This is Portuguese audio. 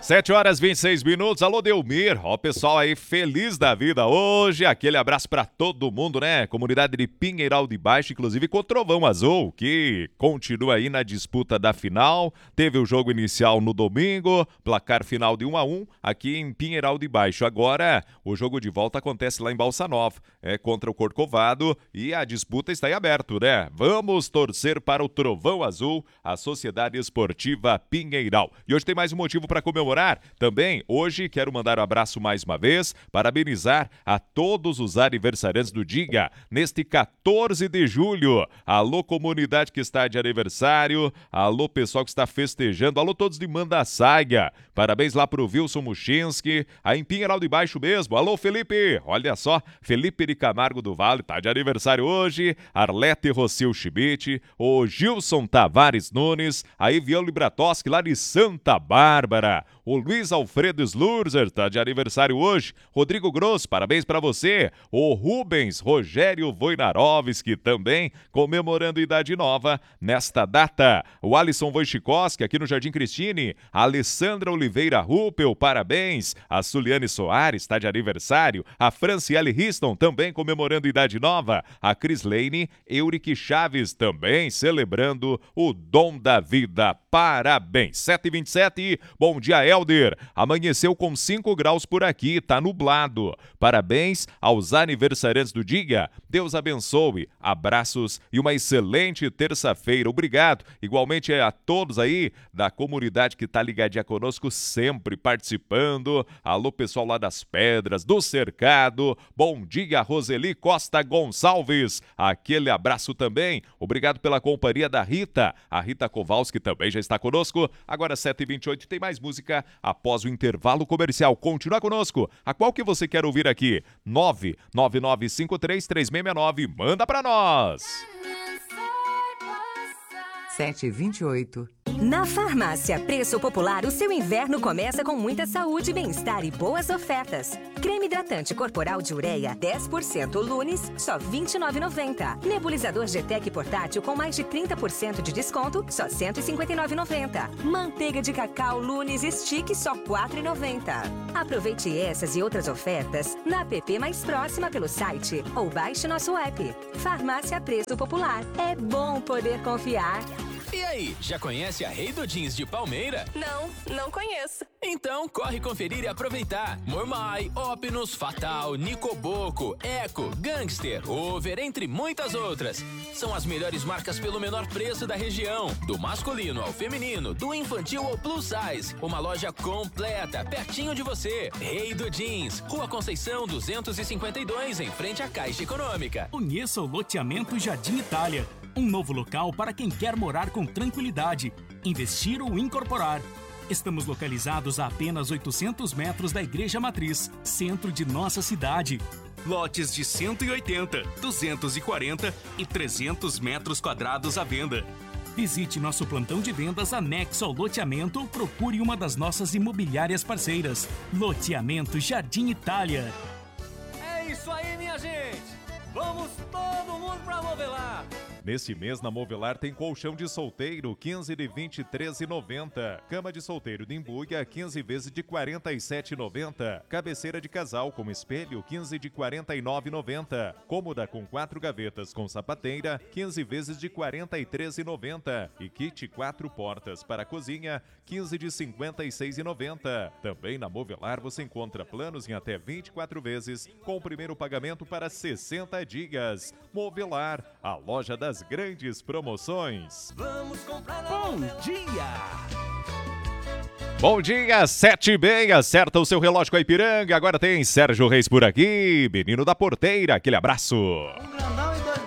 7h26. Alô, Delmir. Ó, o pessoal aí feliz da vida hoje. Aquele abraço pra todo mundo, né? Comunidade de Pinheiral de Baixo, inclusive com o Trovão Azul, que continua aí na disputa da final. Teve o jogo inicial no domingo, placar final de 1-1 aqui em Pinheiral de Baixo. Agora, o jogo de volta acontece lá em Balsa Nova, contra o Corcovado, e a disputa está em aberto, né? Vamos torcer para o Trovão Azul, a Sociedade Esportiva Pinheiral. E hoje tem mais um motivo para comemorar. Também, hoje, quero mandar um abraço mais uma vez, parabenizar a todos os aniversariantes do dia, neste 14 de julho. Alô, comunidade que está de aniversário, alô, pessoal que está festejando, alô, todos de Mandaçaia. Parabéns lá pro Wilson Muchinski, aí em Pinheiral de Baixo mesmo. Alô, Felipe, olha só, Felipe de Camargo do Vale tá de aniversário hoje, Arlete Rocio Schmidt, o Gilson Tavares Nunes, aí Vião Libratoski lá de Santa Bárbara. O Luiz Alfredo Slurzer tá de aniversário hoje. Rodrigo Gross, parabéns pra você. O Rubens Rogério Wojnarowski também comemorando idade nova nesta data. O Alisson Wojcikowski aqui no Jardim Cristine. A Alessandra Oliveira Ruppel, parabéns. A Suliane Soares tá de aniversário. A Franciele Riston também comemorando idade nova. A Crislane Eurique Chaves também celebrando o dom da vida. Parabéns. 7h27. Bom dia, Helder. Amanheceu com 5 graus por aqui, tá nublado. Parabéns aos aniversariantes do dia. Deus abençoe. Abraços e uma excelente terça-feira. Obrigado. Igualmente a todos aí da comunidade que tá ligadinha conosco, sempre participando. Alô, pessoal lá das Pedras, do Cercado. Bom dia, Roseli Costa Gonçalves. Aquele abraço também. Obrigado pela companhia da Rita. A Rita Kowalski também já está conosco. Agora 7h28, tem mais música após o intervalo comercial. Continua conosco. A qual que você quer ouvir aqui? 999533669. Manda pra nós. 7h28. Na Farmácia Preço Popular, o seu inverno começa com muita saúde, bem-estar e boas ofertas. Creme hidratante corporal de ureia 10% Lunes, só R$ 29,90. Nebulizador GTEC portátil com mais de 30% de desconto, só R$ 159,90. Manteiga de cacau Lunes Stick, só R$ 4,90. Aproveite essas e outras ofertas na app mais próxima pelo site ou baixe nosso app. Farmácia Preço Popular. É bom poder confiar. E aí, já conhece a Rei do Jeans de Palmeira? Não conheço. Então, corre conferir e aproveitar. Mormai, Opinus, Fatal, Nicoboco, Eco, Gangster, Over, entre muitas outras. São as melhores marcas pelo menor preço da região. Do masculino ao feminino, do infantil ao plus size. Uma loja completa, pertinho de você. Rei do Jeans, Rua Conceição 252, em frente à Caixa Econômica. Conheça o loteamento Jardim Itália. Um novo local para quem quer morar com tranquilidade, investir ou incorporar. Estamos localizados a apenas 800 metros da Igreja Matriz, centro de nossa cidade. Lotes de 180, 240 e 300 metros quadrados à venda. Visite nosso plantão de vendas anexo ao loteamento ou procure uma das nossas imobiliárias parceiras. Loteamento Jardim Itália. É isso aí, minha gente! Vamos todo mundo pra Movelar! Neste mês, na Movelar, tem colchão de solteiro, 15 de R$ 23,90. Cama de solteiro de embuia, 15 vezes de R$ 47,90. Cabeceira de casal com espelho, 15 de R$ 49,90. Cômoda com 4 gavetas com sapateira, 15 vezes de R$ 43,90. E kit 4 portas para a cozinha, 15 de R$ 56,90. Também na Movelar você encontra planos em até 24 vezes, com o primeiro pagamento para 60 dias. Movelar, a loja das grandes promoções. Vamos comprar. Bom dia! Bom dia, 7h30, acerta o seu relógio com a Ipiranga. Agora tem Sérgio Reis por aqui, menino da porteira, aquele abraço.